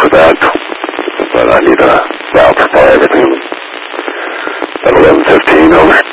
for that, but I need a valve for everything. At 11:15, over.